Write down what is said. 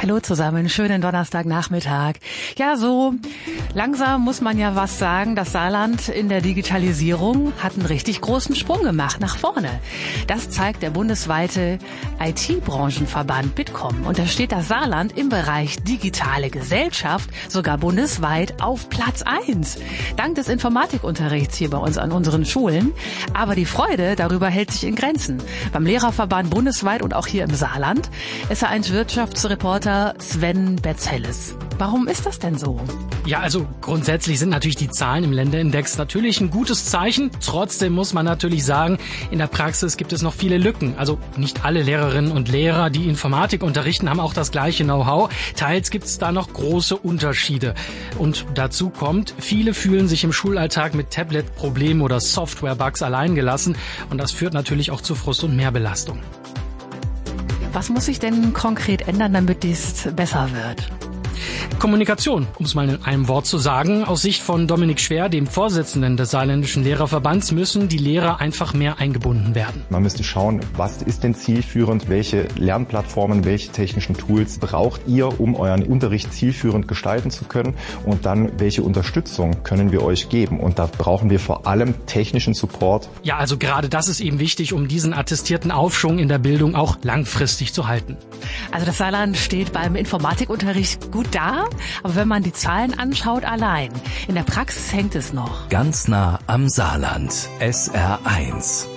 Hallo zusammen, schönen Donnerstagnachmittag. Ja, so langsam muss man ja was sagen. Das Saarland in der Digitalisierung hat einen richtig großen Sprung gemacht nach vorne. Das zeigt der bundesweite IT-Branchenverband Bitkom. Und da steht das Saarland im Bereich digitale Gesellschaft sogar bundesweit auf Platz 1. Dank des Informatikunterrichts hier bei uns an unseren Schulen. Aber die Freude darüber hält sich in Grenzen. Beim Lehrerverband bundesweit und auch hier im Saarland ist er ein Wirtschaftsreporter Sven Betzelles. Warum ist das denn so? Ja, also grundsätzlich sind natürlich die Zahlen im Länderindex natürlich ein gutes Zeichen. Trotzdem muss man natürlich sagen, in der Praxis gibt es noch viele Lücken. Also nicht alle Lehrerinnen und Lehrer, die Informatik unterrichten, haben auch das gleiche Know-how. Teils gibt es da noch große Unterschiede. Und dazu kommt, viele fühlen sich im Schulalltag mit Tablet-Problemen oder Software-Bugs alleingelassen. Und das führt natürlich auch zu Frust und Mehrbelastung. Was muss sich denn konkret ändern, damit dies besser wird? Kommunikation, um es mal in einem Wort zu sagen. Aus Sicht von Dominik Schwer, dem Vorsitzenden des Saarländischen Lehrerverbands, müssen die Lehrer einfach mehr eingebunden werden. Man müsste schauen, was ist denn zielführend, welche Lernplattformen, welche technischen Tools braucht ihr, um euren Unterricht zielführend gestalten zu können, und dann, welche Unterstützung können wir euch geben. Und da brauchen wir vor allem technischen Support. Ja, also gerade das ist eben wichtig, um diesen attestierten Aufschwung in der Bildung auch langfristig zu halten. Also das Saarland steht beim Informatikunterricht gut da, aber wenn man die Zahlen anschaut, allein. In der Praxis hängt es noch. Ganz nah am Saarland. SR1.